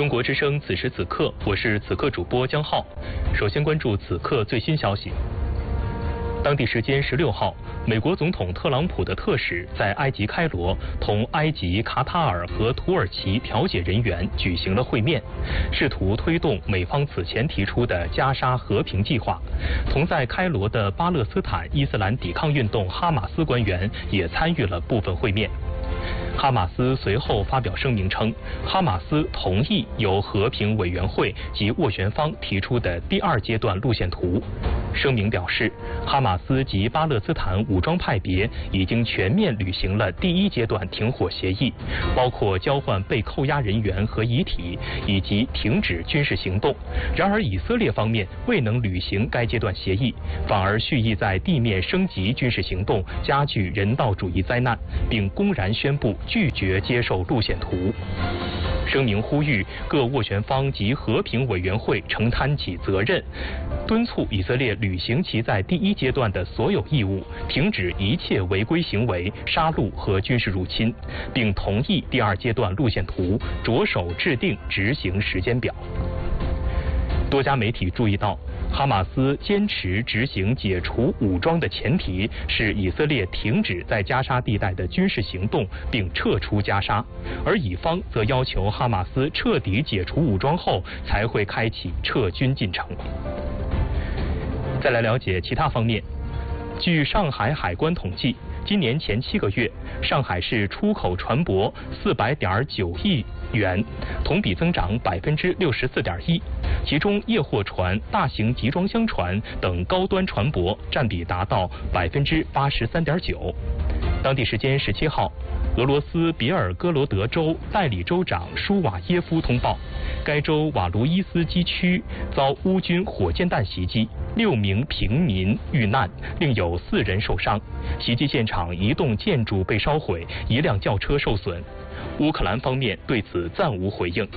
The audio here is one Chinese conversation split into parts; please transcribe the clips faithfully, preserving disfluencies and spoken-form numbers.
中国之声此时此刻，我是此刻主播江浩。首先关注此刻最新消息。当地时间十六号，美国总统特朗普的特使在埃及开罗同埃及、卡塔尔和土耳其调解人员举行了会面，试图推动美方此前提出的加沙和平计划。同在开罗的巴勒斯坦伊斯兰抵抗运动哈马斯官员也参与了部分会面。哈马斯随后发表声明称，哈马斯同意由和平委员会及斡旋方提出的第二阶段路线图。声明表示，哈马斯及巴勒斯坦武装派别已经全面履行了第一阶段停火协议，包括交换被扣押人员和遗体，以及停止军事行动。然而，以色列方面未能履行该阶段协议，反而蓄意在地面升级军事行动，加剧人道主义灾难，并公然宣布拒绝接受路线图。声明呼吁各斡旋方及和平委员会承担起责任，敦促以色列履行其在第一阶段的所有义务，停止一切违规行为、杀戮和军事入侵，并同意第二阶段路线图，着手制定执行时间表。多家媒体注意到，哈马斯坚持执行解除武装的前提是以色列停止在加沙地带的军事行动并撤出加沙，而以方则要求哈马斯彻底解除武装后才会开启撤军进程。再来了解其他方面，据上海海关统计，今年前七个月，上海市出口船舶四百点九亿元，同比增长百分之六十四点一。其中，液货船、大型集装箱船等高端船舶占比达到百分之八十三点九。当地时间十七号，俄罗斯别尔哥罗德州代理州长舒瓦耶夫通报，该州瓦卢伊斯基区遭乌军火箭弹袭击，六名平民遇难，另有四人受伤。袭击现场一栋建筑被烧毁，一辆轿车受损。乌克兰方面对此暂无回应。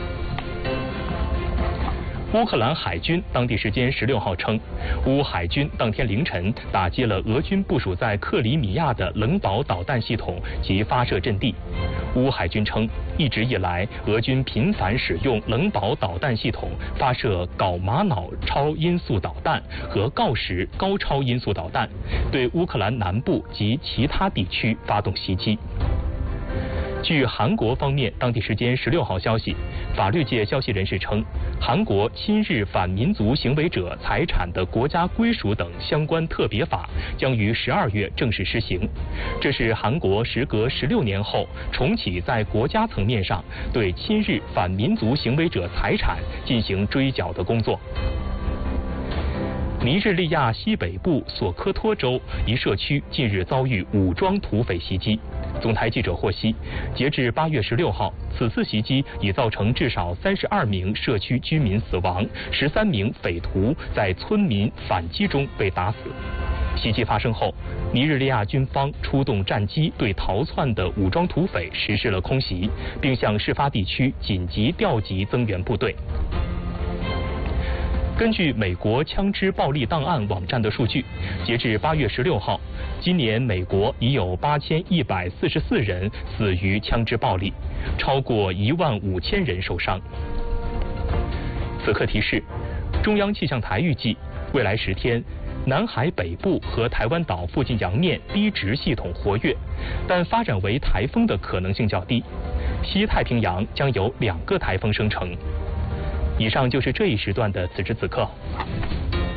乌克兰海军当地时间十六号称，乌海军当天凌晨打击了俄军部署在克里米亚的冷堡导弹系统及发射阵地。乌海军称，一直以来，俄军频繁使用冷堡导弹系统发射镐玛瑙超音速导弹和锆石高超音速导弹，对乌克兰南部及其他地区发动袭击。据韩国方面当地时间十六号消息，法律界消息人士称，韩国侵日反民族行为者财产的国家归属等相关特别法将于十二月正式施行。这是韩国时隔十六年后重启在国家层面上对侵日反民族行为者财产进行追缴的工作。尼日利亚西北部索科托州一社区近日遭遇武装土匪袭击。总台记者获悉，截至八月十六号，此次袭击已造成至少三十二名社区居民死亡，十三名匪徒在村民反击中被打死。袭击发生后，尼日利亚军方出动战机对逃窜的武装土匪实施了空袭，并向事发地区紧急调集增援部队。根据美国枪支暴力档案网站的数据，截至八月十六号，今年美国已有八千一百四十四人死于枪支暴力，超过一万五千人受伤。此刻提示：中央气象台预计，未来十天，南海北部和台湾岛附近洋面低值系统活跃，但发展为台风的可能性较低。西太平洋将有两个台风生成。以上就是这一时段的此时此刻。